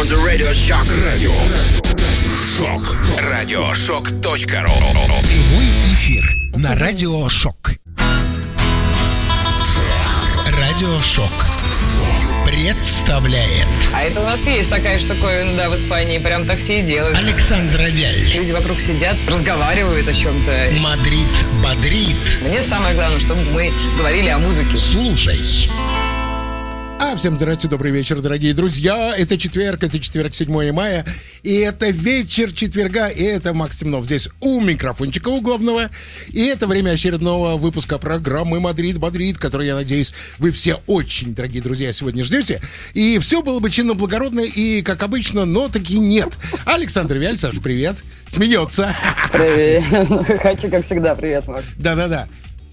on the Radio Shock. Шок. Радиошок.ру. Прямой эфир на Радио Шок. Радио Шок представляет. А это у нас есть такая штуковина, да, в Испании. Прям так все и делают. Александра Вяль. Люди вокруг сидят, разговаривают о чем-то. Мадрид бодрит. Мне самое главное, чтобы мы говорили о музыке. Слушай. Всем здравствуйте, добрый вечер, дорогие друзья. Это четверг, 7 мая. И это вечер четверга, и это Макс Темнов здесь у микрофончика у главного. И это время очередного выпуска программы «Мадрид бодрит», который, я надеюсь, вы все очень, дорогие друзья, сегодня ждете. И все было бы чинно-благородно и как обычно, но таки нет. Александр Вяль, Саш, привет. Смеется. Привет. Хочу, как всегда, привет, Макс. Да-да-да.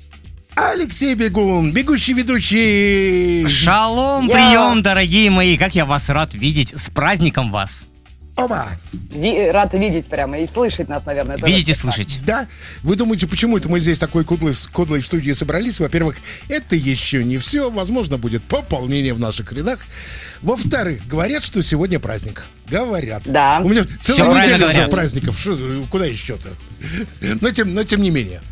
Алексей Бегун, бегущий ведущий. Шалом, прием, дорогие мои. Как я вас рад видеть. С праздником вас. Оба. Рад видеть прямо и слышать нас, наверное. Видеть и слышать. Да. Вы думаете, почему это мы здесь такой кодлой в студии собрались? Во-первых, это еще не все. Возможно, будет пополнение в наших рядах. Во-вторых, говорят, что сегодня праздник. Говорят. Да. У меня целая неделя уже говорят. праздников. Куда еще-то? Но тем не менее.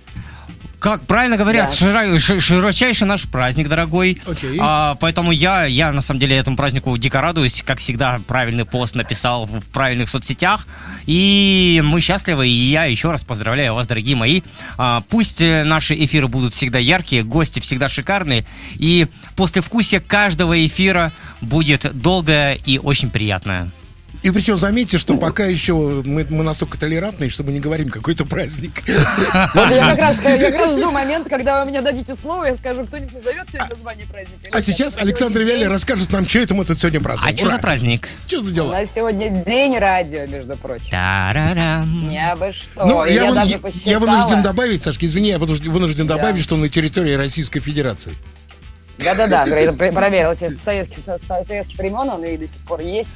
Как правильно говорят, широчайший наш праздник, дорогой. Окей. Поэтому я на самом деле этому празднику дико радуюсь. Как всегда, правильный пост написал в правильных соцсетях. И мы счастливы. И я еще раз поздравляю вас, дорогие мои. Пусть наши эфиры будут всегда яркие, гости всегда шикарные. И послевкусие каждого эфира будет долгое и очень приятное. И причем заметьте, что пока еще мы настолько толерантные, что мы не говорим какой-то праздник. Вот я как раз жду момент, когда вы мне дадите слово, я скажу, кто-нибудь назовет сегодня название праздника. А сейчас Александр Вялли расскажет нам, что это мы тут сегодня празднуем. А что за праздник? Что за У дела? нас сегодня день радио, между прочим. Та-ра-рам. Не абы что. Ну, И я даже я посчитала. вынужден добавить, Сашка, извини, я вынужден добавить, что на территории Российской Федерации. Да-да-да, проверил эти советских времен, он и до сих пор есть.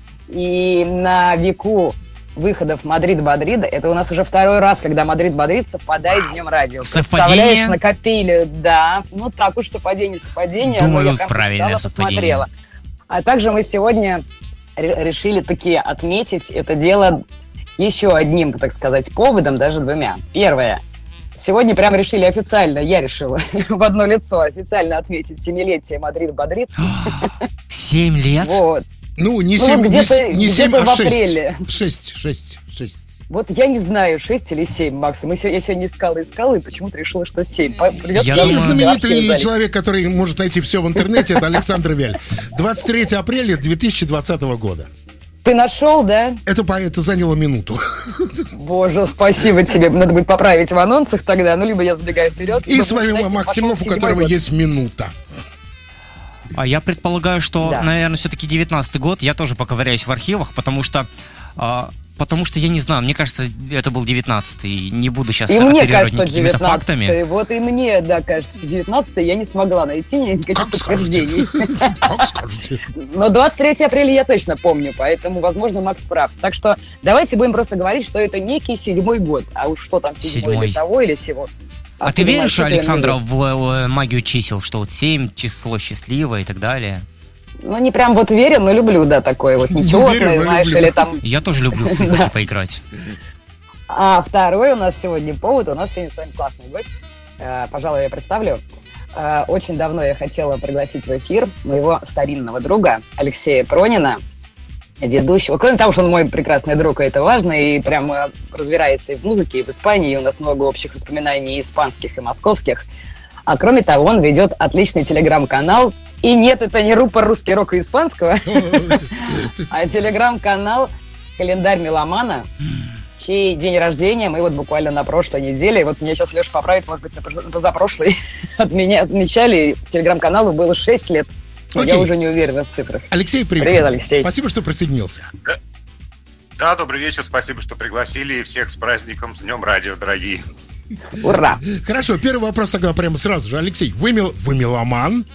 И на веку выходов Мадрид бодрида, это у нас уже второй раз, когда Мадрид бодрит, совпадает с Днем радио. Совпадение? Представляешь, накопили, да. Ну, так уж совпадение. Думаю, но я прям правильное посчитала, совпадение. посмотрела. А также мы сегодня решили таки отметить это дело еще одним, так сказать, поводом, даже двумя. Первое. Сегодня прям решили официально, я решила в одно лицо официально отметить 7-летие Мадрид бодрит. 7 лет? Вот. Ну, не Ну, 7, где-то- не 7, где-то а в 6. апреле. 6. Вот я не знаю, 6 или 7, Макс. Я сегодня искала, и почему-то решила, что 7. Придется Я И думаю, знаменитый человек, который может найти все в интернете, это Александр Вяль. 23 апреля 2020 года. Ты нашел, да? Это заняло минуту. Боже, спасибо тебе. Надо будет поправить в анонсах тогда. Ну, либо я забегаю вперед. И либо, с вами знаете, Макс пошел Темнов, у 7-й которого год. есть минута. А я предполагаю, что, Да. наверное, все-таки 19-й год. Я тоже поковыряюсь в архивах, потому что я не знаю, мне кажется, это был 19-й. Не буду сейчас И мне оперировать кажется, какими-то фактами. 19-й. Вот и мне, да, кажется, что 19-й я не смогла найти никаких Как скажете. подтверждений. Как скажете. Но 23 апреля я точно помню, поэтому, возможно, Макс прав. Так что давайте будем просто говорить, что это некий 7-й год. А уж что там 7-й или того, или сего. А ты понимаешь, веришь, что я Александра, имею в в магию чисел, что вот 7 число счастливое и так далее? виду? Ну, не прям вот верю, но люблю, да, такое вот Верю, нечетное, но знаешь, люблю. или там... Я тоже люблю в циферки поиграть. А второй у нас сегодня повод, у нас сегодня с вами классный гость. Пожалуй, я представлю. Очень давно я хотела пригласить в эфир моего старинного друга Алексея Пронина, ведущего. Кроме того, что он мой прекрасный друг, и это важно, и прям разбирается и в музыке, и в Испании, и у нас много общих воспоминаний и испанских, и московских. А кроме того, он ведет отличный телеграм-канал. И нет, это не рупор «Русский рок» и испанского, а телеграм-канал «Календарь меломана», чей день рождения мы вот буквально на прошлой неделе, вот меня сейчас Леша поправит, может быть, на позапрошлой, отмечали, телеграм-каналу было 6 лет. Но я Окей. уже не уверена в цифрах. Алексей, привет. Привет, Алексей. Спасибо, что присоединился. Да, добрый вечер, спасибо, что пригласили, и всех с праздником, с Днем радио, дорогие. Ура! Хорошо, первый вопрос тогда прямо сразу же. Алексей, вы меломан?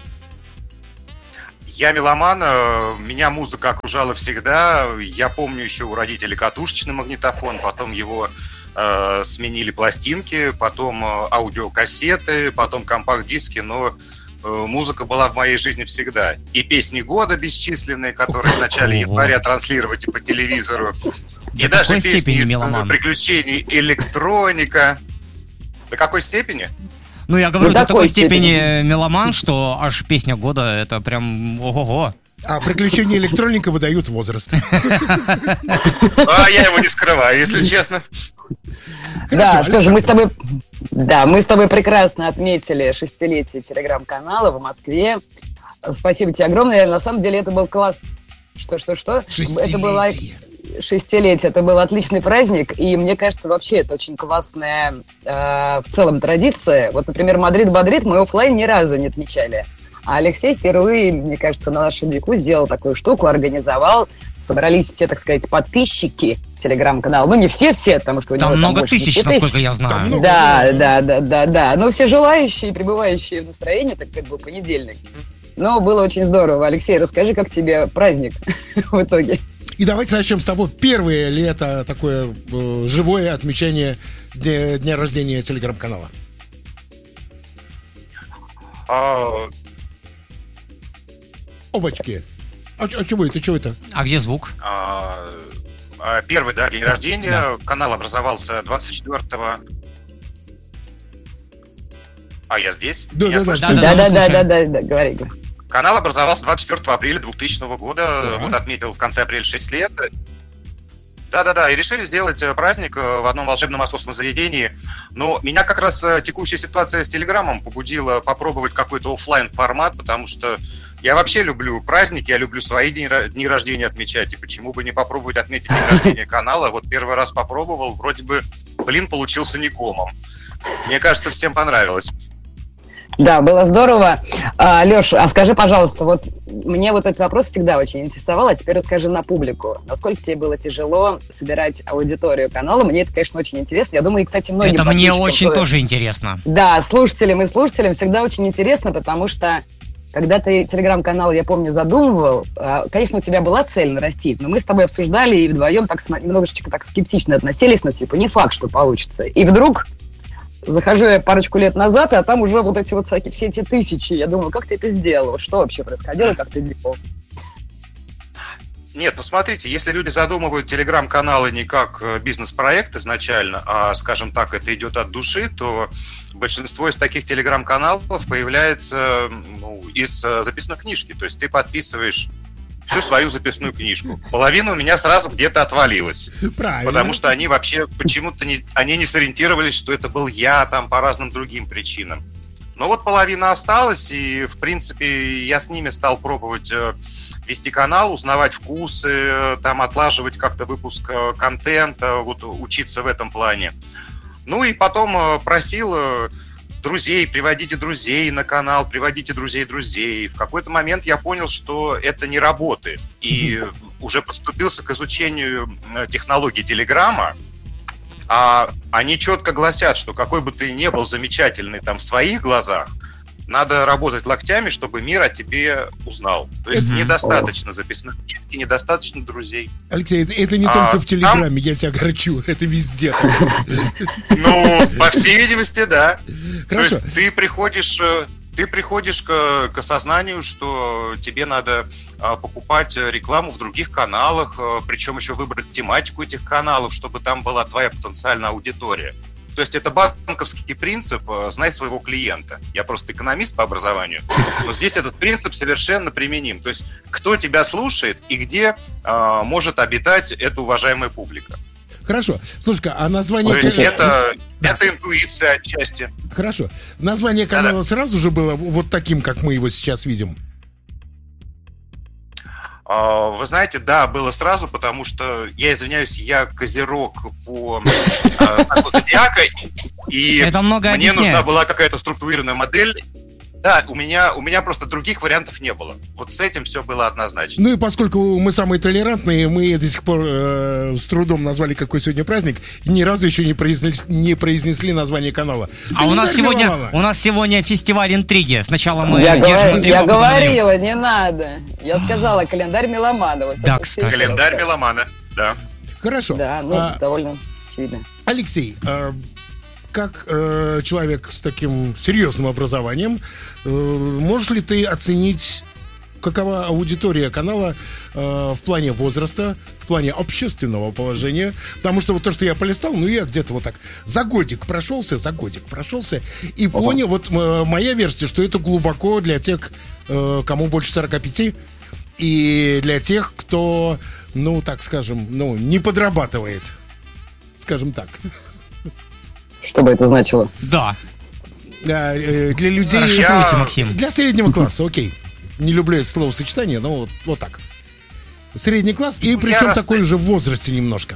Я меломан, меня музыка окружала всегда. Я помню еще у родителей катушечный магнитофон, потом его сменили пластинки, потом аудиокассеты, потом компакт-диски, но музыка была в моей жизни всегда. И песни года бесчисленные, которые в начале января транслировать и по телевизору. И До даже какой песни степени из меломан? приключений электроника. До какой степени? Ну, я говорю, До до такой такой степени меломан, что аж песня года, это прям ого-го. А приключения электроника выдают возраст. А я его не скрываю, если честно. Хорошо, Да, что же, Александр. мы с тобой прекрасно отметили 6-летие телеграм-канала в Москве. Спасибо тебе огромное. На самом деле это был класс. Что? Это было 6-летие. Это был отличный праздник. И мне кажется, вообще это очень классная в целом традиция. Вот, например, Мадрид-Бодрид мы оффлайн ни разу не отмечали. А Алексей впервые, мне кажется, на нашем веку сделал такую штуку, организовал. Собрались все, так сказать, подписчики телеграм-канала. Ну, не все, потому что у него Там много больше 10 тысяч, насколько я знаю. много. Да. Но все желающие, пребывающие в настроении, так как бы понедельник. Но было очень здорово. Алексей, расскажи, как тебе праздник в итоге? И давайте начнем с того, первое ли это такое живое отмечание дня рождения телеграм-канала? Опачки. А чего это? А где звук? Первый, день рождения. Да. Канал образовался 24-го. А я здесь? Да, Меня да, слышно? Да, говори. Канал образовался 24 апреля 2000 года. Да. Вот отметил в конце апреля 6 лет. Да, и решили сделать праздник в одном волшебном московском заведении. Но меня как раз текущая ситуация с Телеграмом побудила попробовать какой-то офлайн формат, потому что я вообще люблю праздники, я люблю свои дни рождения отмечать. И почему бы не попробовать отметить день рождения канала? Вот первый раз попробовал, вроде бы, получился не комом. Мне кажется, всем понравилось. Да, было здорово. Леш, а скажи, пожалуйста, вот мне вот этот вопрос всегда очень интересовал, а теперь расскажи на публику. Насколько тебе было тяжело собирать аудиторию канала? Мне это, конечно, очень интересно. Я думаю, и, кстати, многим Это мне подписчикам очень тоже интересно. Да, слушателям и слушателям всегда очень интересно, потому что когда ты телеграм-канал, я помню, задумывал, конечно, у тебя была цель нарастить, но мы с тобой обсуждали и вдвоем так немножечко так скептично относились, но типа не факт, что получится. И вдруг захожу я парочку лет назад, а там уже вот эти вот всякие, все эти тысячи. Я думаю, как ты это сделал? Что вообще происходило, как ты делал? Нет, смотрите, если люди задумывают телеграм-каналы не как бизнес-проект изначально, а, скажем так, это идет от души, то большинство из таких телеграм-каналов появляется из записной книжки. То есть ты подписываешь всю свою записную книжку. Половина у меня сразу где-то отвалилась. Правильно. Потому что они вообще почему-то не сориентировались, что это был я там по разным другим причинам. Но вот половина осталась, и, в принципе, я с ними стал пробовать вести канал, узнавать вкусы, там отлаживать как-то выпуск контента, вот учиться в этом плане. Ну и потом просил друзей, приводите друзей на канал, приводите друзей. В какой-то момент я понял, что это не работает. И уже подступился к изучению технологий Телеграма. А они четко гласят, что какой бы ты ни был замечательный там в своих глазах, надо работать локтями, чтобы мир о тебе узнал. То есть недостаточно записных книжки, недостаточно друзей. Алексей, это не только в Телеграме, я тебя огорчу, это везде. Ну, по всей видимости, да. Хорошо. То есть ты приходишь к осознанию, что тебе надо покупать рекламу в других каналах, причем еще выбрать тематику этих каналов, чтобы там была твоя потенциальная аудитория. То есть это банковский принцип «знай своего клиента». Я просто экономист по образованию, но здесь этот принцип совершенно применим. То есть кто тебя слушает и где может обитать эта уважаемая публика. Хорошо. Слушай-ка, а название... То есть это интуиция отчасти. Хорошо. Название канала сразу же было вот таким, как мы его сейчас видим? Вы знаете, да, было сразу, потому что, я извиняюсь, я козерог по знаку зодиака, и это много мне объясняет. нужна была какая-то структурированная модель. Да, у меня просто других вариантов не было. Вот с этим все было однозначно. Ну и поскольку мы самые толерантные, мы до сих пор с трудом назвали, какой сегодня праздник, и ни разу еще не произнесли название канала. А у нас сегодня фестиваль интриги. Сначала мы Я держим интригу. говорила, не надо. Я сказала, календарь меломана. Вот да, это кстати. Календарь меломана, да. Хорошо. Да, довольно очевидно. Алексей, как человек с таким серьезным образованием, можешь ли ты оценить, какова аудитория канала в плане возраста, в плане общественного положения? Потому что вот то, что я полистал, я где-то вот так за годик прошелся и понял, вот моя версия, что это глубоко для тех, кому больше 45, и для тех, кто, так скажем, не подрабатывает, скажем так. Что бы это значило? Да. Для людей... Расшифруйте, Максим. Для среднего класса, окей. Не люблю это словосочетание, но вот так. Средний класс, и причем такой же в возрасте немножко.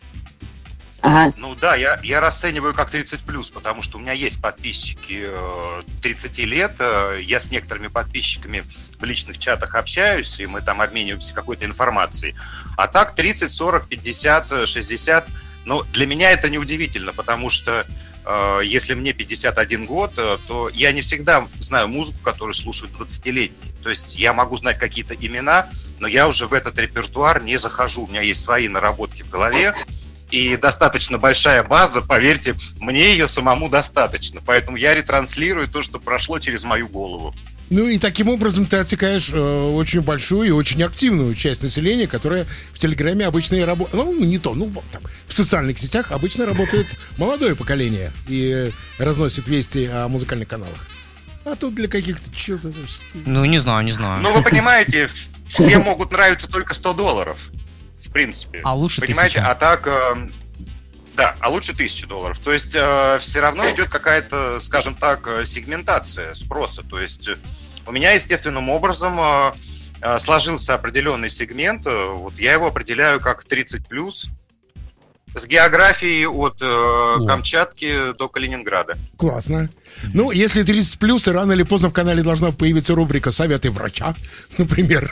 Ага. Я расцениваю как 30+, потому что у меня есть подписчики 30 лет, я с некоторыми подписчиками в личных чатах общаюсь, и мы там обмениваемся какой-то информацией. А так 30, 40, 50, 60, для меня это неудивительно, потому что если мне 51 год, то я не всегда знаю музыку, которую слушают 20-летние. То есть я могу знать какие-то имена, но я уже в этот репертуар не захожу. У меня есть свои наработки в голове, и достаточно большая база, поверьте, мне ее самому достаточно. Поэтому я ретранслирую то, что прошло через мою голову. И таким образом ты отсекаешь очень большую и очень активную часть населения, которая в Телеграме обычно и работает. В социальных сетях обычно работает молодое поколение и разносит вести о музыкальных каналах. А тут для каких-то чего-то... Не знаю. Вы понимаете, все могут нравиться только $100, в принципе. А лучше 1000. Понимаете, а так... Да, а лучше $1000. То есть все равно идет какая-то, скажем так, сегментация спроса. То есть у меня естественным образом сложился определенный сегмент. Вот я его определяю как 30+, с географией от Камчатки до Калининграда. Классно. Если 30+, рано или поздно в канале должна появиться рубрика «Советы врача», например.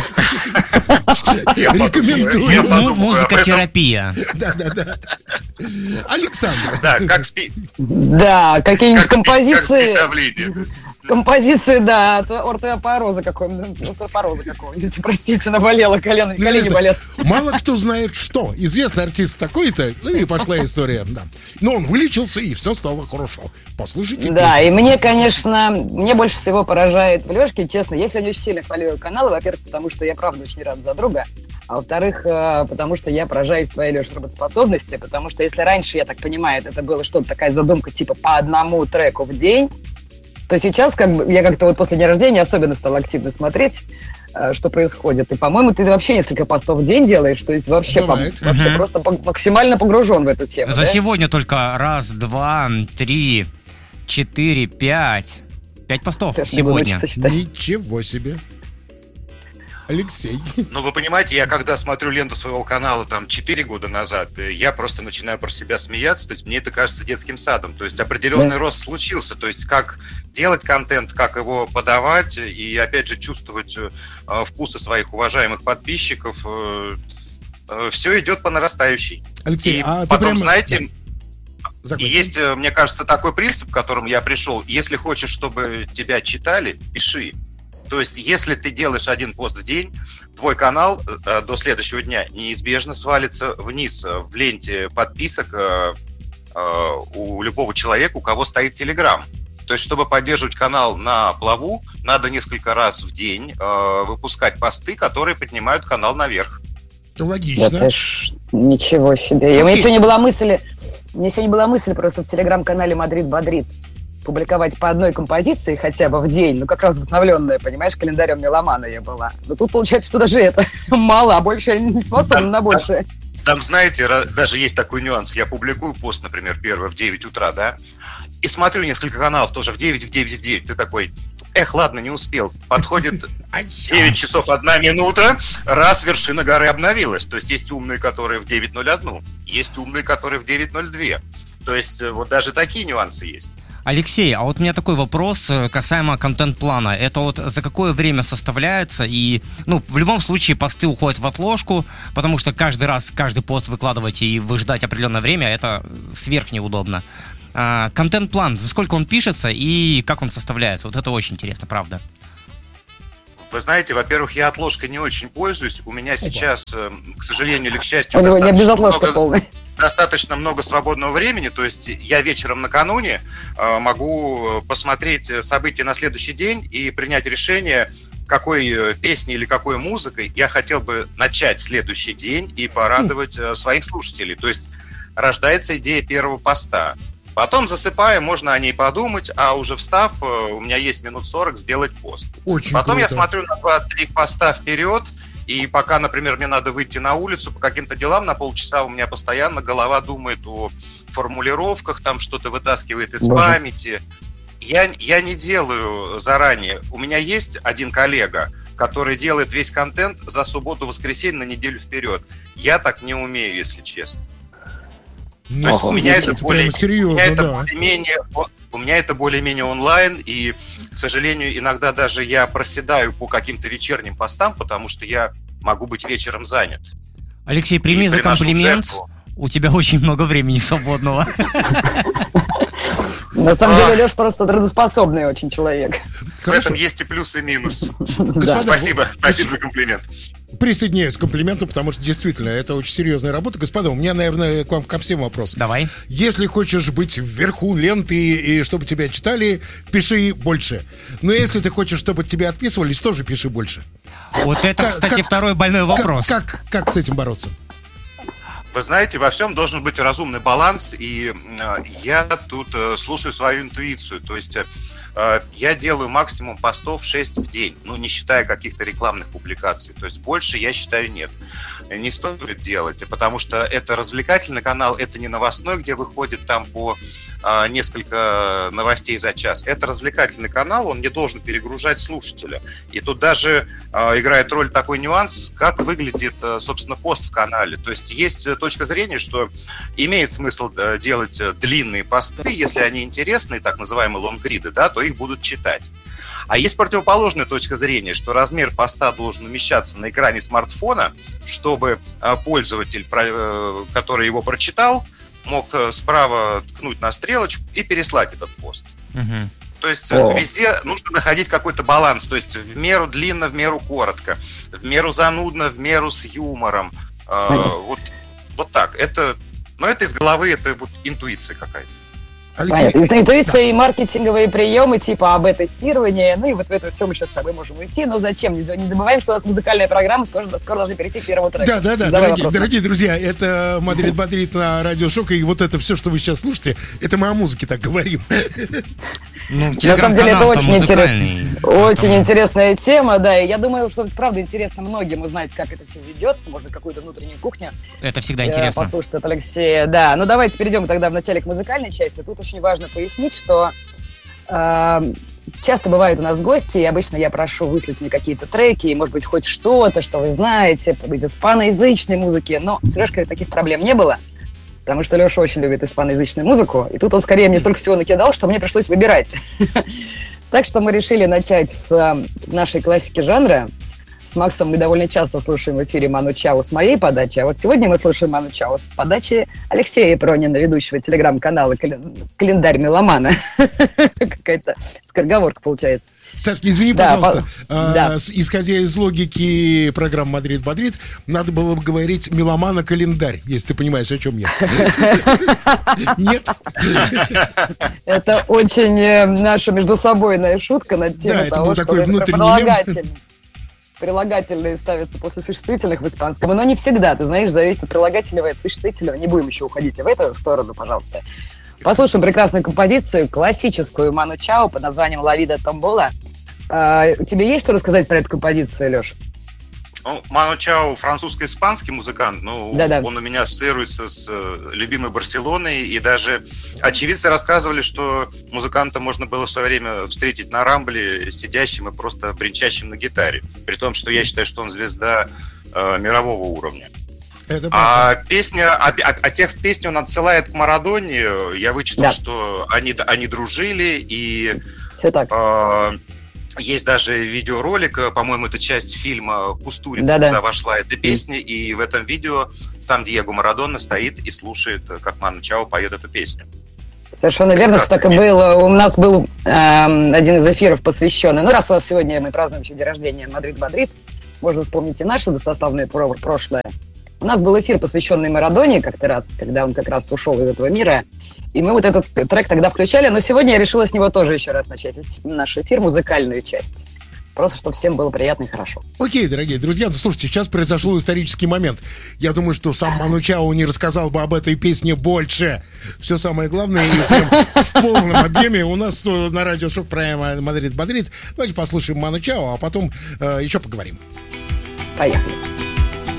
Рекомендую. Музыкотерапия. Да. Александр. Да, Да, какие-нибудь композиции. Как давление. Композиции, да, от ортеопороза какого-нибудь. Простите, наболело, колени болят. Мало кто знает, что. Известный артист такой-то, и пошла история, да. Но он вылечился, и все стало хорошо. Послушайте. Да, и мне больше всего поражает в Лёшке, честно, я сегодня очень сильно хвалю его канал, во-первых, потому что я правда очень рад за друга, а во-вторых, потому что я поражаюсь твоей, Лёш, работоспособности, потому что если раньше, я так понимаю, это было что-то, такая задумка типа по одному треку в день, то сейчас я как-то после дня рождения особенно стала активно смотреть, что происходит. И, по-моему, ты вообще несколько постов в день делаешь, то есть вообще просто максимально погружен в эту тему. За сегодня только 1, 2, 3, 4, 5. 5 постов сегодня. Ничего себе. Алексей. Вы понимаете, я когда смотрю ленту своего канала 4 года назад, я просто начинаю про себя смеяться, то есть мне это кажется детским садом, то есть определенный рост случился, то есть как делать контент, как его подавать и опять же чувствовать вкусы своих уважаемых подписчиков, все идет по нарастающей. Алексей, и потом, знаете, есть, мне кажется, такой принцип, к которому я пришел, если хочешь, чтобы тебя читали, пиши. То есть, если ты делаешь один пост в день, твой канал до следующего дня неизбежно свалится вниз в ленте подписок у любого человека, у кого стоит Telegram. То есть, чтобы поддерживать канал на плаву, надо несколько раз в день выпускать посты, которые поднимают канал наверх. Логично. Это ж ничего себе. У меня сегодня была мысль просто в телеграм-канале «Мадрид Бодрит» публиковать по одной композиции хотя бы в день, как раз вдохновленная, понимаешь, календарем меломана я была. Но тут получается, что даже это мало, а больше я не способна на большее. Там, знаете, даже есть такой нюанс. Я публикую пост, например, первый в 9 утра, да, и смотрю несколько каналов тоже в 9. Ты такой, ладно, не успел. Подходит 9 часов 1 минута, раз вершина горы обновилась. То есть есть умные, которые в 9:01, есть умные, которые в 9:02. То есть вот даже такие нюансы есть. Алексей, а вот у меня такой вопрос касаемо контент-плана. Это за какое время составляется? И, в любом случае посты уходят в отложку, потому что каждый пост выкладывать и выждать определенное время, это сверхнеудобно. Контент-план, за сколько он пишется и как он составляется? Вот это очень интересно, правда. Вы знаете, во-первых, я отложкой не очень пользуюсь. У меня сейчас, к сожалению или к счастью, у него не без отложки полной. достаточно много свободного времени, то есть я вечером накануне могу посмотреть события на следующий день и принять решение, какой песней или какой музыкой я хотел бы начать следующий день и порадовать своих слушателей. То есть рождается идея первого поста. Потом, засыпая, можно о ней подумать, а уже встав, у меня есть минут 40 сделать пост. Очень Потом круто. я смотрю на 2-3 поста вперед, и пока, например, мне надо выйти на улицу по каким-то делам на полчаса, у меня постоянно голова думает о формулировках, там что-то вытаскивает из памяти. Я не делаю заранее. У меня есть один коллега, который делает весь контент за субботу-воскресенье на неделю вперед. Я так не умею, если честно. То есть у меня это более-менее онлайн, и, к сожалению, иногда даже я проседаю по каким-то вечерним постам, потому что я могу быть вечером занят. Алексей, прими за комплимент. У тебя очень много времени свободного. На самом деле, Леш просто трудоспособный очень человек. В этом есть и плюс, и минус. Господа, Спасибо за комплимент. Присоединяюсь к комплименту, потому что действительно это очень серьезная работа. Господа, у меня, наверное, к вам ко всем вопрос. Давай. Если хочешь быть вверху ленты и чтобы тебя читали, пиши больше. Но если ты хочешь, чтобы от тебя отписывались, тоже пиши больше. Вот это, кстати, второй больной вопрос. Как с этим бороться? Вы знаете, во всем должен быть разумный баланс, и я тут слушаю свою интуицию. То есть я делаю максимум постов 6 в день, ну, не считая каких-то рекламных публикаций. То есть больше, я считаю, нет. Не стоит делать, потому что это развлекательный канал, это не новостной, где выходит там по несколько новостей за час. Это развлекательный канал, он не должен перегружать слушателя. И тут даже играет роль такой нюанс, как выглядит, собственно, пост в канале. То есть есть точка зрения, что имеет смысл делать длинные посты, если они интересные, так называемые лонгриды, да, то их будут читать. А есть противоположная точка зрения, что размер поста должен умещаться на экране смартфона, чтобы пользователь, который его прочитал, мог справа ткнуть на стрелочку и переслать этот пост. Угу. То есть везде нужно находить какой-то баланс. То есть в меру длинно, в меру коротко, в меру занудно, в меру с юмором. Вот так. Но это из головы, это вот интуиция какая-то. Алексей, Интуиция и маркетинговые приемы типа АБ-тестирования. Ну и вот в это все мы сейчас с тобой можем уйти. Но зачем? Не забываем, что у нас музыкальная программа. Скоро должны перейти к первому треку. Да, дорогие друзья, это Мадрид на Радио Шок. И вот это все, что вы сейчас слушаете, это мы о музыке так говорим. Ну, на самом деле это очень интересно. Очень интересная тема, да. И я думаю, что правда интересно многим узнать, как это все ведется. Может, какую-то внутреннюю кухню. Это всегда интересно. Послушать от Алексея. Да, ну давайте перейдем тогда вначале к музыкальной части. Тут очень важно пояснить, что часто бывают у нас гости, и обычно я прошу выслать мне какие-то треки, и, может быть, хоть что-то, что вы знаете, из испаноязычной музыки. Но с Лешкой таких проблем не было, потому что Леша очень любит испаноязычную музыку, и тут он скорее мне столько всего накидал, что мне пришлось выбирать. Так что мы решили начать с нашей классики жанра. С Максом мы довольно часто слушаем в эфире Ману Чао с моей подачи, а вот сегодня мы слушаем Ману Чао с подачи Алексея Пронина, ведущего телеграм-канала «Календарь меломана». Какая-то скороговорка получается. Сашка, извини, пожалуйста, исходя из логики программы «Мадрид-Мадрид», надо было бы говорить «меломана-календарь», если ты понимаешь, о чем я. Нет? Это очень наша междусобойная шутка на тему того, что прилагательные ставятся после существительных в испанском, но не всегда, ты знаешь, зависит от прилагательного и от существительного. Не будем еще уходить в эту сторону, пожалуйста. Послушаем прекрасную композицию, классическую Ману Чао под названием «Ла Вида Томбола». Тебе есть что рассказать про эту композицию, Леш? Ну, Ману Чао французско-испанский музыкант, но Да-да. Он у меня ассоциируется с любимой Барселоной, и даже очевидцы рассказывали, что музыканта можно было в свое время встретить на Рамбле, сидящим и просто бренчащим на гитаре, при том, что я считаю, что он звезда мирового уровня. Текст песни он отсылает к Марадоне. Я вычитал, что они дружили, и все так. Есть даже видеоролик, по-моему, это часть фильма «Кустурица», куда вошла эта песня, и в этом видео сам Диего Марадона стоит и слушает, как Ману Чао поет эту песню. Совершенно верно, что так и было. У нас был один из эфиров посвященный. Ну, раз у нас сегодня мы празднуем еще день рождения Мадрид-Мадрид, можно вспомнить и наше достославное прошлое. У нас был эфир, посвященный Марадоне как-то раз, когда он как раз ушел из этого мира. И мы вот этот трек тогда включали, но сегодня я решила с него тоже еще раз начать наш эфир, музыкальную часть. Просто, чтобы всем было приятно и хорошо. Окей, дорогие друзья, ну слушайте, сейчас произошел исторический момент. Я думаю, что сам Ману Чао не рассказал бы об этой песне больше. Все самое главное, и прям в полном объеме. У нас на радиошок программа «Мадрид-Мадрид». Давайте послушаем Ману Чао, а потом еще поговорим. Поехали.